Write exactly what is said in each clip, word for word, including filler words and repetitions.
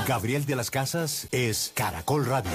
Gabriel de las Casas es Caracol Radio.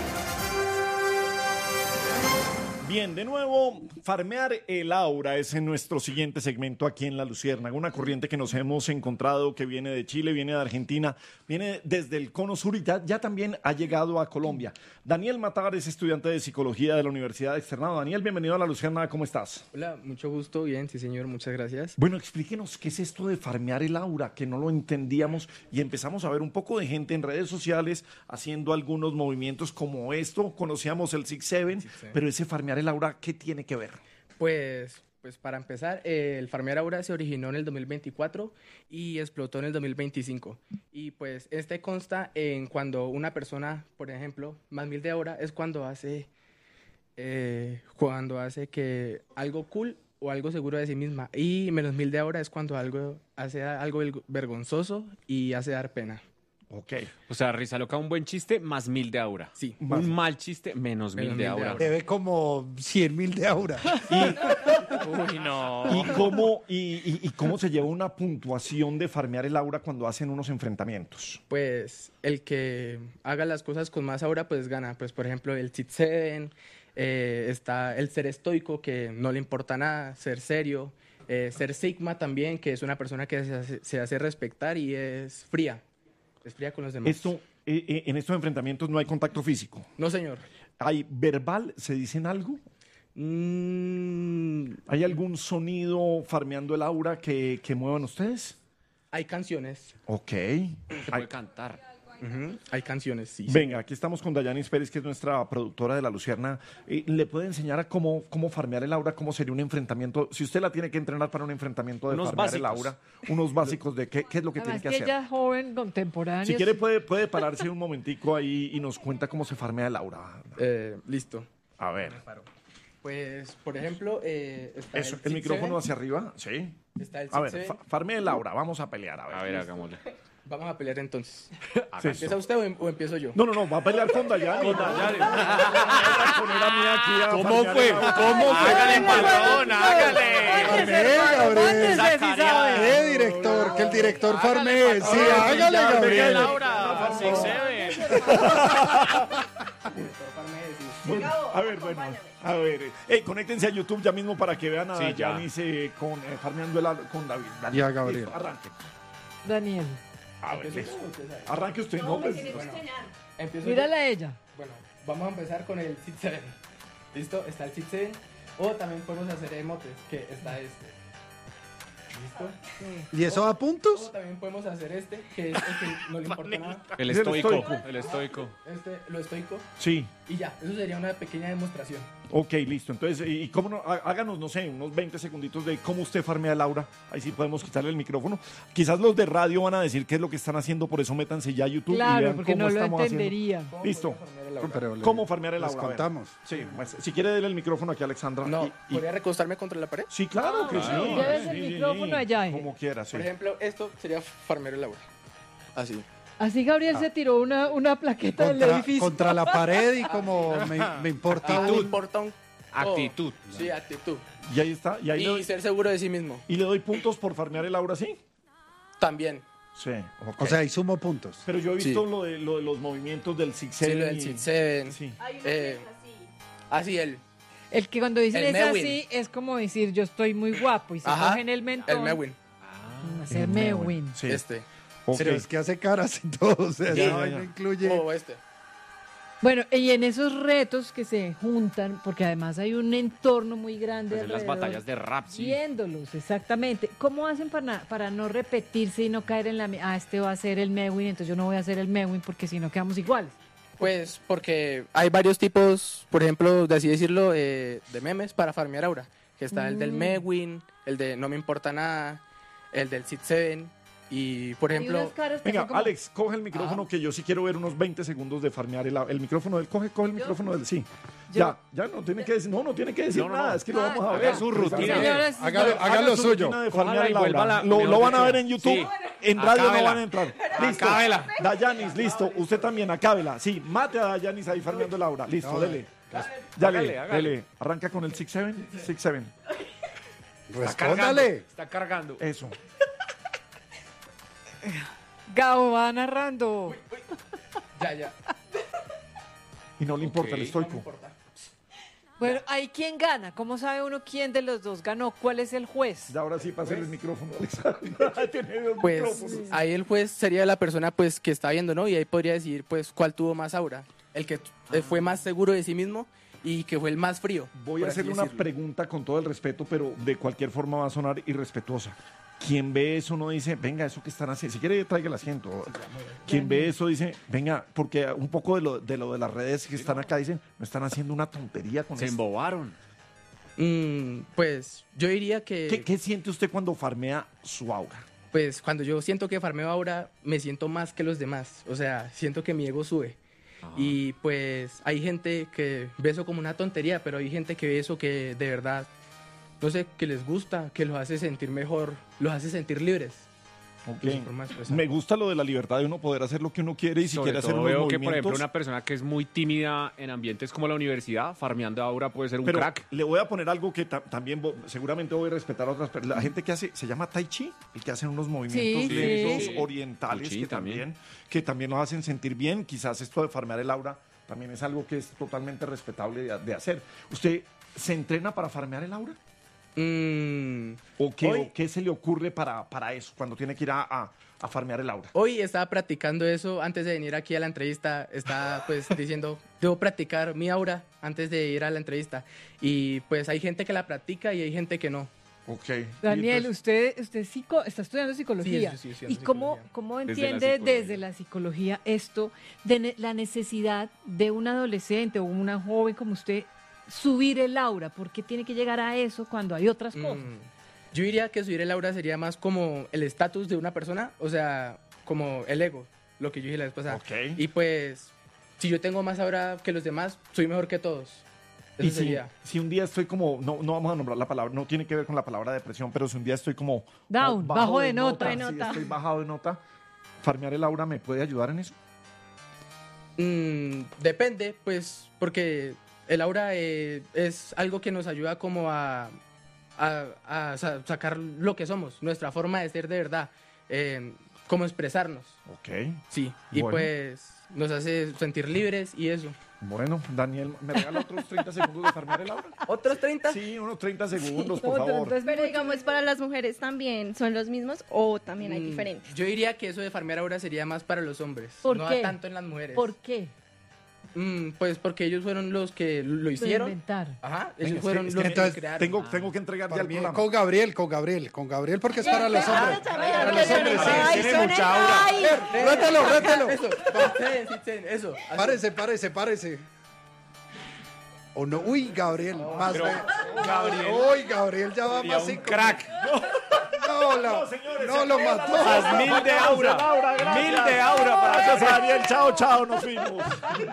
Bien, de nuevo, farmear el aura es en nuestro siguiente segmento aquí en La Luciérnaga, una corriente que nos hemos encontrado que viene de Chile, viene de Argentina, viene desde el cono sur y ya, ya también ha llegado a Colombia. Daniel Matar es estudiante de psicología de la Universidad Externado. Daniel, bienvenido a La Luciérnaga, ¿cómo estás? Hola, mucho gusto, bien, sí señor, muchas gracias. Bueno, explíquenos qué es esto de farmear el aura, que no lo entendíamos y empezamos a ver un poco de gente en redes sociales haciendo algunos movimientos como esto, conocíamos el Six Seven, pero ese farmear el aura, ¿qué tiene que ver? Pues, pues para empezar, eh, el farmear aura se originó en el dos mil veinticuatro y explotó en el dos mil veinticinco. Y pues este consta en cuando una persona, por ejemplo, más mil de aura es cuando hace, eh, cuando hace que algo cool o algo seguro de sí misma. Y menos mil de aura es cuando algo hace algo vergonzoso y hace dar pena. Ok. O sea, risa loca, un buen chiste, más mil de aura. Sí. Un Más. mal chiste, menos, Menos mil de mil de aura. aura. Debe como cien mil de aura. Uy, no. ¿Y cómo, y, y- y cómo se lleva una puntuación de farmear el aura cuando hacen unos enfrentamientos? Pues el que haga las cosas con más aura, pues gana. Pues por ejemplo, el Six Seven, eh, está el ser estoico, que no le importa nada, ser serio, eh, ser Sigma también, que es una persona que se hace, se hace respetar y es fría, es fría con los demás. Esto, eh, eh, en estos enfrentamientos no hay contacto físico. No, señor. ¿Hay verbal? ¿Se dicen algo? Mm, ¿Hay algún sonido farmeando el aura que, que muevan ustedes? hay canciones. Ok. Se Hay- puede cantar. Ujú, hay canciones, sí. Venga, aquí estamos con Dayanis Pérez, que es nuestra productora de La Lucierna. Eh, ¿Le puede enseñar a cómo, cómo farmear el aura? ¿Cómo sería un enfrentamiento? Si usted la tiene que entrenar para un enfrentamiento de Unos farmear el básicos. aura, unos básicos de qué, qué es lo que Además tiene que que hacer. ella es joven, contemporánea. Si quiere puede, puede pararse un momentico ahí y nos cuenta cómo se farmea el aura. Eh, listo. A ver. Pues, por ejemplo, eh, está Eso, el el Six micrófono Seven, hacia arriba, sí. está el A Six ver, Seven. fa- farmea el aura, vamos a pelear, a ver. A ver, hagámosle. Vamos a pelear entonces. Sí, ¿Empieza eso. usted o, em- o empiezo yo? No, no, no, va a pelear con Dayanis. Con Dayanis. Poner a mí aquí a ¿Cómo farmear fue? el aura. ¿Cómo fue? Hágale, patrón, hágale. Mándese, Gabriel. mándese, sí sabe. Eh, director, que el director farmee. Sí, patrón. hágale, Ya, Gabriel. Laura, Six Seven. Bueno, a ver, bueno, a ver. Eh, conéctense a YouTube ya mismo para que vean a Sí, ya. Dayanis eh, con, eh, farmeando el aura con David. Dale, Ya, Gabriel. listo, arranque. Daniel, A ver, ¿Empiezo listo. yo o usted sabe? Arranque usted, no, pues. Empiezo yo. mírala a ella. Bueno, vamos a empezar con el Six Seven. ¿Listo? Está el Six Seven. O también podemos hacer emotes, que está este. ¿Listo? ¿Y eso a O puntos? también podemos hacer este, que es el que no le importa nada. El Es el estoico. estoico. El estoico. Este, lo estoico. Sí. Y ya, eso sería una pequeña demostración. Ok, listo. Entonces, ¿y cómo no? Há- Háganos, no sé, unos veinte segunditos de cómo usted farmea el aura. Ahí sí podemos quitarle el micrófono. Quizás los de radio van a decir qué es lo que están haciendo, por eso métanse ya a YouTube y Claro, vean porque cómo no lo estamos haciendo. entendería. ¿Cómo Listo. podemos farmear el aura? Pero le- ¿Cómo farmear el les aura? A ver. contamos. Sí, pues, si quiere darle el micrófono aquí a Alexandra. No, y- y- ¿podría recostarme contra la pared? Sí, claro que sí. Lleves el Sí, sí, micrófono sí. allá, eh. Como quiera, sí. Por ejemplo, esto sería farmear el aura. Así. Así Gabriel se tiró una, una plaqueta del Contra, edificio. contra la pared y como me, me importa No un... importa un... Actitud. Oh, sí, actitud. Y ahí está. Y, ahí le Y doy, ser seguro de sí mismo. y le doy puntos por farmear el aura, ¿sí? También. Sí. ok. O sea, y sumo puntos. Pero yo he visto Sí. lo, de, lo de los movimientos del Six Sí, Seven lo del y- Six Seven. Sí. Eh, así él. El que cuando dicen El es Mewin. así, es como decir yo estoy muy guapo y se Ajá. cogen el mentón. El Mewin. Hacer Mewin. Sí. Este. Ok. Pero es que hace caras y todo. O sea, Ya, esa ya, vaina ya. incluye... O este. Bueno, y en esos retos que se juntan, porque además hay un entorno muy grande Hacer las alrededor, batallas de rap, sí. viéndolos, exactamente. ¿Cómo hacen para, para no repetirse y no caer en la... mi- Ah, este va a ser el Mewin, entonces yo no voy a hacer el Mewin porque si no quedamos iguales. Pues porque hay varios tipos, por ejemplo, de así decirlo, eh, de memes para farmear aura. Que está el del Mm. Mewin, el de No Me Importa Nada, el del Six Seven. Y, por Hay ejemplo, unas caras que Venga, son como- Alex, coge el micrófono que yo sí quiero ver unos veinte segundos de farmear el, el micrófono del. Coge, coge el micrófono del. Sí. Ya, ya no tiene que decir, no, no tiene que decir No, no, nada, no. es que lo vamos a Ah, ver. haga su rutina. Señores, Hágalo, Haga haga lo su suyo. rutina de Cójala farmear y el aura. vuélvala, Lo, mejor lo van a dicho. ver en YouTube. Sí. En radio no Acábela. van a entrar. Listo. Acábela. Dayanis, listo. Usted también, acábela. Sí, mate a Dayanis ahí farmeando el aura. Listo, No, dele. Hágale, Dale, hágale. dele. Arranca con el Six Seven. Six Seven. Está cargando. Respóndale. Está cargando. Eso. Gabo va narrando. Ya, ya. Y no le importa Ok. el estoico. Bueno, ¿ahí quién gana? ¿Cómo sabe uno quién de los dos ganó? ¿Cuál es el juez? Y ahora sí, pásale el micrófono, Alexandra. Tiene dos Pues micrófonos. ahí el juez sería la persona pues que está viendo, ¿no? Y ahí podría decir pues cuál tuvo más aura. El que eh, fue más seguro de sí mismo y que fue el más frío. Voy a por así hacerle una decirlo. pregunta con todo el respeto, pero de cualquier forma va a sonar irrespetuosa. Quien ve eso no dice, venga, eso que están haciendo, si quiere traiga el asiento. Quien ve eso dice, venga, porque un poco de lo de, lo de las redes que están acá dicen, no están haciendo una tontería con Se esto. embobaron. Mm, pues yo diría que ¿Qué, ¿Qué siente usted cuando farmea su aura? pues cuando yo siento que farmeo aura me siento más que los demás. O sea, siento que mi ego sube. Y pues hay gente que ve eso como una tontería, pero hay gente que ve eso que de verdad, no sé, que les gusta, que los hace sentir mejor, los hace sentir libres. Ok. de su forma de expresar. Me gusta lo de la libertad de uno poder hacer lo que uno quiere y si Sobre quiere hacer todo unos veo que, por ejemplo, movimientos. una persona que es muy tímida en ambientes como la universidad, farmeando aura puede ser un Pero crack. le voy a poner algo que ta- también vo- seguramente voy a respetar a otras personas. La gente que hace, se llama Tai Chi, el que hacen unos movimientos Sí, lentos, sí. orientales, Tai Chi que también, también. que también nos hacen sentir bien. Quizás esto de farmear el aura también es algo que es totalmente respetable de, de hacer. ¿Usted se entrena para farmear el aura? Mm, ¿O qué, Hoy- o qué se le ocurre para, para eso, cuando tiene que ir a, a- a farmear el aura? Hoy estaba practicando eso antes de venir aquí a la entrevista. Estaba pues diciendo, debo practicar mi aura antes de ir a la entrevista. Y pues hay gente que la practica y hay gente que no. Ok. Daniel, Y entonces- usted, usted es psico- está estudiando psicología. Sí, sí, sí, estudiando ¿Y cómo, psicología. cómo Desde la entiende psicología. desde la psicología esto de ne- la necesidad de un adolescente o una joven como usted subir el aura? ¿Por qué tiene que llegar a eso cuando hay otras cosas? Mm, Yo diría que subir el aura sería más como el estatus de una persona, o sea, como el ego, lo que yo dije la vez pasada. Ok. Y pues, si yo tengo más aura que los demás, soy mejor que todos. Eso Y si, sería. si un día estoy como, no, no vamos a nombrar la palabra, no tiene que ver con la palabra depresión, pero si un día estoy como Down, como bajo de nota. sí, De nota. estoy bajado de nota, farmear el aura me puede ayudar en eso. Mm, depende, pues, porque el aura eh, es algo que nos ayuda como a, a- a sa- sacar lo que somos, nuestra forma de ser de verdad, eh, como expresarnos, Ok. sí. Y Bueno. pues nos hace sentir libres y eso. Bueno, Daniel, ¿me regala otros treinta segundos de farmear el aura? ¿Otros treinta? Sí, unos treinta segundos, por Otro, favor. entonces, Pero digamos, para las mujeres también, ¿son los mismos o también hay Mm, diferentes? Yo diría que eso de farmear aura sería más para los hombres, ¿Por no qué? tanto en las mujeres. ¿Por qué? Mm, pues porque ellos fueron los que lo Lo hicieron. inventaron. Ajá, Venga, ellos es que- fueron es los que que entonces lo crearon. Tengo, tengo que entregar ya Para el mí, programa. con Gabriel, con Gabriel, con Gabriel, porque es para los hombres. Para los hombres, sí. Ay, tiene son mucha el- aura. ay. Rételo, rételo. Eso, sí, sí, sí, eso. así. Párese, párese, párese. O no, uy, Gabriel, más Pero, ve- Gabriel, Uy, Gabriel ya va sería más un cinco. crack. No, lo, no lo mató. Mil de aura. Laura, gracias. Mil de aura para Gracias, Daniel. Chao, chao, nos fuimos.